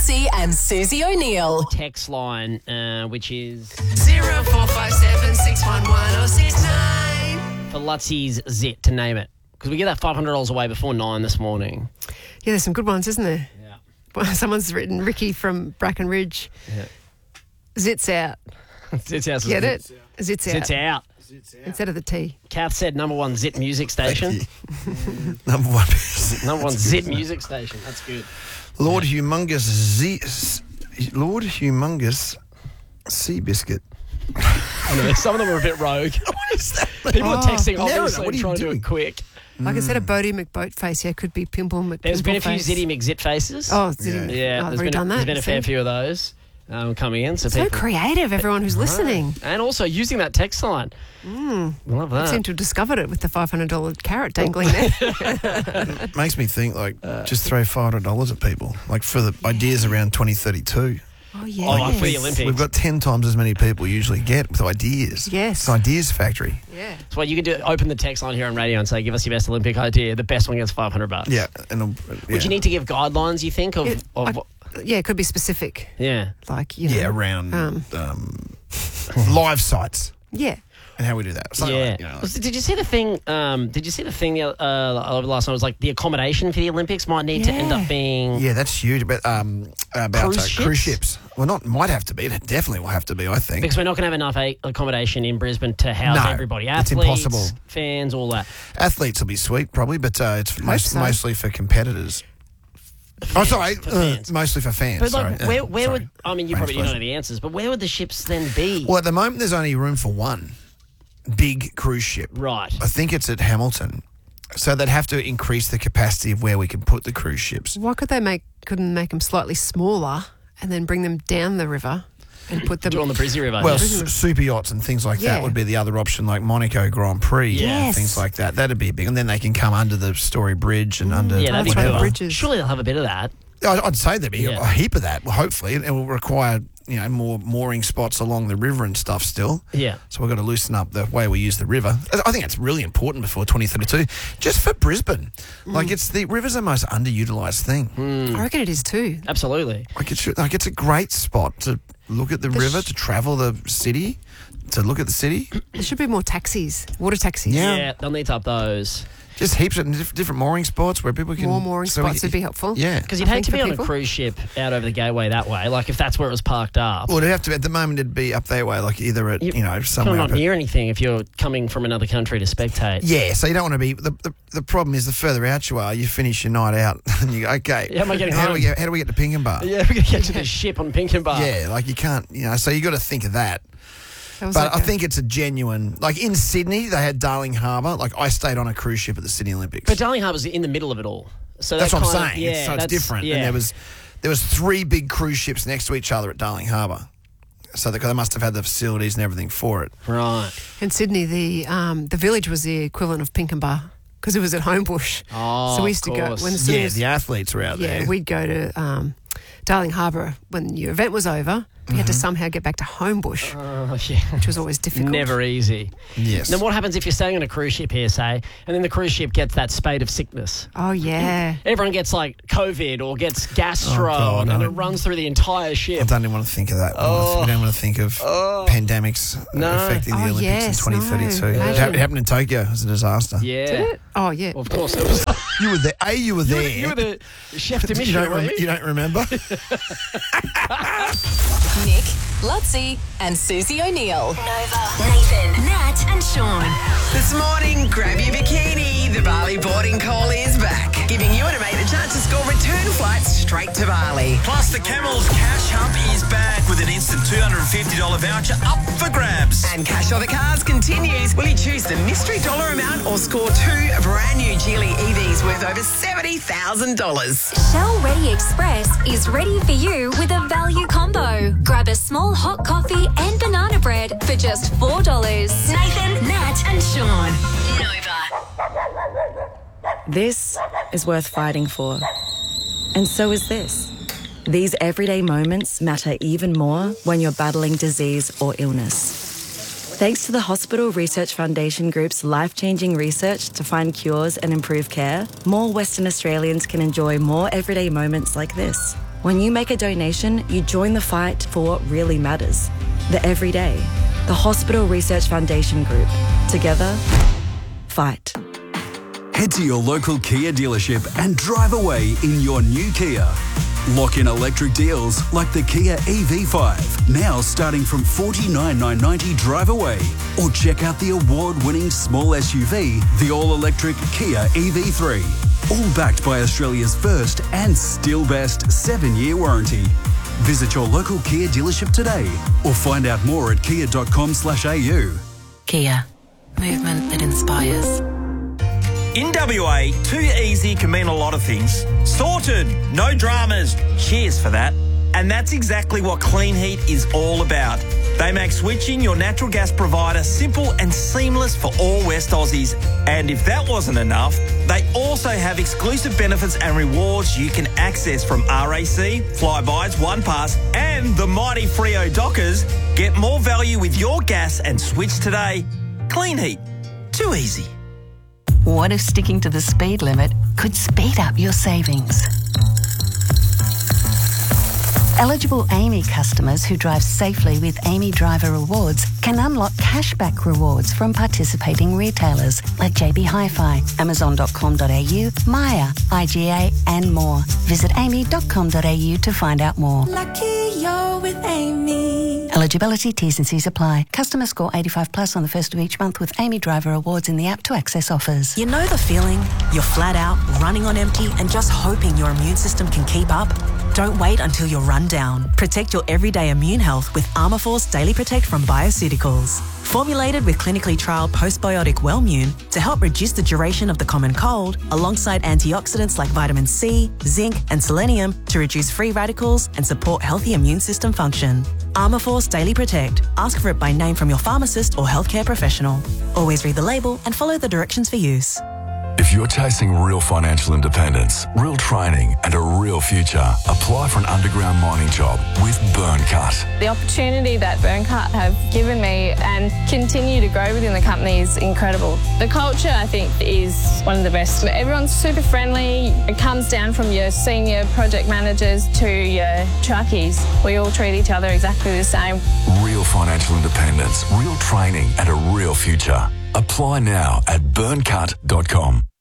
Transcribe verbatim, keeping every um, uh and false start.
Lutzi and Susie O'Neill. Text line, uh, which is Zero four five seven six one one oh six nine. for Lutzi's Zit, to name it. Because we get that five hundred dollars away before nine this morning. Yeah, there's some good ones, isn't there? Yeah. Well, someone's written Ricky from Bracken Ridge. Yeah. Zits out. Zit's out. Get it? Zits out. Zit's out. Instead of the T. Kath said number one Zit music station. Number one. Number one Zit music station. That's good. Lord Humongous Z. Lord Humongous Sea Biscuit. I know, some of them are a bit rogue. What is that? People are texting, Oh, obviously, what are you trying to do doing? it quick. Like instead of Bodie McBoatface, yeah, it could be Pimple McPimple There's been a few face. Zitty McZit faces. Oh, Zitty. yeah. Oh, there's I've been, done a, that. there's been a fair See? few of those um, coming in. So, So people, creative, everyone who's listening. and also using that text line. Mm. Love I that. seem to have discovered it with the five hundred dollars carrot dangling there. It makes me think, like, just throw five hundred dollars at people, like, for the ideas around twenty thirty-two. Oh, yeah. Oh, like for the Olympics. We've got ten times as many people usually get with ideas. Yes. It's Ideas Factory. Yeah. That's why you can do open the text line here on radio and say, give us your best Olympic idea. The best one gets five hundred bucks. Yeah. And uh, yeah. Would you need to give guidelines, you think, of... It, of I- what- yeah, it could be specific. yeah. Like, you know. Yeah, around Um, um, live sites yeah. and how we do that. Something Yeah. like, you know, Was- Did you see the thing? Um, did you see the thing the, uh, over the last night? It was like the accommodation for the Olympics might need to end Yeah. up being. yeah, that's huge. But um, about Cruise uh, ships? cruise ships. Well, not might have to be. It definitely will have to be, I think. Because we're not going to have enough a- accommodation in Brisbane to house No, everybody. it's Athletes, impossible. fans, all that. Athletes will be sweet, probably, but uh, it's most, so. mostly for competitors. Oh, sorry, for uh, fans. mostly for fans. But like, sorry. where, Uh, where sorry. would I mean? You Brain probably you know explosion. the answers, but where would the ships then be? Well, at the moment, there's only room for one big cruise ship. Right. I think it's at Hamilton. So they'd have to increase the capacity of where we can put the cruise ships. Why could they make, couldn't make them slightly smaller and then bring them down the river and put them Do on the Brizzy River. Well, yeah. s- super yachts and things like Yeah. that would be the other option, like Monaco Grand Prix, Yes. things like that. That'd be big, and then they can come under the Story Bridge and under. yeah, that'd be That's right, cool. bridges. Surely they'll have a bit of that. I'd I'd say there'd be Yeah. a heap of that. Well, hopefully, it will require you know more mooring spots along the river and stuff still. Yeah. So we've got to loosen up the way we use the river. I think it's really important before twenty thirty-two, just for Brisbane. Like it's the river's the most underutilised thing. I reckon it is too. Absolutely. Like it should, like it's a great spot to look at the, The river, sh- to travel the city, to look at the city. There should be more taxis, water taxis. Yeah. Yeah, they'll need to up those. Just heaps of diff- different mooring spots where people can More mooring so we- spots would be helpful. Yeah. Because you'd I hate think to for be on a people. cruise ship out over the gateway that way. Like if that's where it was parked up. Well, it'd have to be, at the moment it'd be up their way, like either at, you, know, Kind somewhere of up not at- near anything if you're coming from another country to spectate. Yeah, so you don't want to be. The, the, the problem is the further out you are, you finish your night out and you go, okay, Yeah, am I getting how, do home? we get, how do we get to Pinkenbar? Yeah, we're going to get to the ship on Pinkenbar. Yeah, like you can't, you know, so you got to think of that. That was But like I a- think it's a genuine, like in Sydney, they had Darling Harbour. Like I stayed on a cruise ship at the Sydney Olympics. But Darling Harbour's in the middle of it all. So That's that what I'm kind of- saying. Yeah, it's, so it's that's- different. Yeah. And there was there was three big cruise ships next to each other at Darling Harbour. So they, they must have had the facilities and everything for it. Right. in Sydney, the um, the village was the equivalent of Pinkenbar because it was at Homebush. Oh, so we used to of go course. when as soon Yeah, as- the athletes were out yeah, there. we'd go to um, Darling Harbour when your event was over. You had to somehow get back to Homebush, Oh, yeah. which was always difficult. Never easy. Yes. Then what happens if you're staying on a cruise ship here, say, and then the cruise ship gets that spate of sickness? Oh yeah. Everyone gets like COVID or gets gastro Oh, God, and no. it runs through the entire I ship. don't even want to think of that. We don't want to think of pandemics No. affecting the Oh, Olympics yes, in no. twenty thirty-two. It, Imagine. hap- it happened in Tokyo. It was a disaster. Yeah. Did it? Oh yeah. Well, of course it was. You were there. A, you were You were, there. the, you were the chef de you, mission, don't weren't rem- you? you don't remember? Nick, Lutzi and Susie O'Neill. Nova, Nathan, Nat, and Sean. This morning, grab your bikini. The Bali boarding call is back, giving you and a mate a chance to score return flights straight to Bali. Plus, the Camels Cash Hump is back with an instant two hundred fifty dollars voucher up for grabs. And Cash or the Cars continues. Will you choose the mystery dollar amount or score two brand new Geely E Vs worth over seventy thousand dollars? Shell Ready Express is ready for you with a value combo. Grab a small hot coffee and banana bread for just four dollars. Nathan, Nat, and Sean. Nova. This is worth fighting for. And so is this. These everyday moments matter even more when you're battling disease or illness. Thanks to the Hospital Research Foundation Group's life-changing research to find cures and improve care, more Western Australians can enjoy more everyday moments like this. When you make a donation, you join the fight for what really matters. The everyday. The Hospital Research Foundation Group. Together, fight. Head to your local Kia dealership and drive away in your new Kia. Lock in electric deals like the Kia E V five, now starting from forty-nine thousand nine hundred ninety drive away. Or check out the award-winning small S U V, the all-electric Kia E V three. All backed by Australia's first and still best seven-year warranty. Visit your local Kia dealership today or find out more at kia dot com slash a u. Kia. Movement that inspires. In W A, too easy can mean a lot of things. Sorted, no dramas, cheers for that. And that's exactly what Clean Heat is all about. They make switching your natural gas provider simple and seamless for all West Aussies. And if that wasn't enough, they also have exclusive benefits and rewards you can access from R A C, Flybuys, OnePass and the mighty Freo Dockers. Get more value with your gas and switch today. Clean Heat, too easy. What if sticking to the speed limit could speed up your savings? Eligible A M I customers who drive safely with A M I Driver Rewards can unlock cashback rewards from participating retailers like J B Hi-Fi, amazon dot com dot a u, Maya, I G A and more. Visit a m i dot com dot a u to find out more. Lucky you're with Amy. Eligibility, T's and C's apply. Customer score eighty-five plus on the first of each month with A M I Driver Rewards in the app to access offers. You know the feeling? You're flat out, running on empty and just hoping your immune system can keep up? Don't wait until you're run down. Protect your everyday immune health with Armourforce Daily Protect from Bioceuticals. Formulated with clinically trialled postbiotic Wellmune to help reduce the duration of the common cold, alongside antioxidants like vitamin C, zinc and selenium to reduce free radicals and support healthy immune system function. Armourforce Daily Protect. Ask for it by name from your pharmacist or healthcare professional. Always read the label and follow the directions for use. If you're chasing real financial independence, real training and a real future, apply for an underground mining job with Burncut. The opportunity that Burncut have given me and continue to grow within the company is incredible. The culture, I think, is one of the best. Everyone's super friendly. It comes down from your senior project managers to your truckies. We all treat each other exactly the same. Real financial independence, real training and a real future. Apply now at burncut dot com.